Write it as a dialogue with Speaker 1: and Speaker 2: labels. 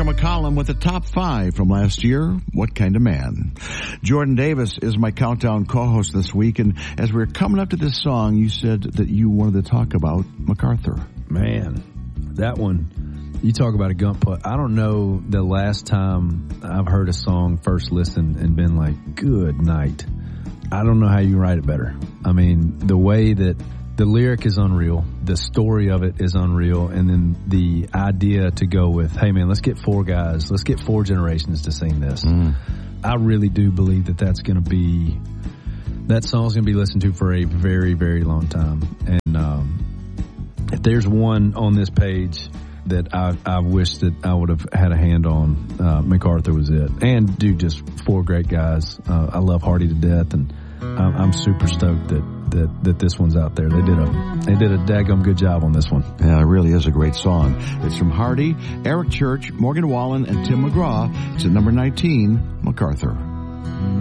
Speaker 1: McCollum with the top 5 from last year, What Kind of Man. Jordan Davis is my countdown co-host this week, and as we're coming up to this song, you said that you wanted to talk about MacArthur.
Speaker 2: Man, that one, you talk about a gump putt. I don't know the last time I've heard a song first listen and been like, good night. I don't know how you write it better. I mean, the way that the lyric is unreal, the story of it is unreal, and then the idea to go with, hey man, let's get 4 guys, let's get 4 generations to sing this. I really do believe that that song's going to be listened to for a very, very long time. And if there's one on this page that I wish that I would have had a hand on, MacArthur was it. And dude, just 4 great guys. I love Hardy to death, and I'm super stoked that this one's out there. They did a daggum good job on this one.
Speaker 1: Yeah, it really is a great song. It's from Hardy, Eric Church, Morgan Wallen, and Tim McGraw. It's at number 19, MacArthur.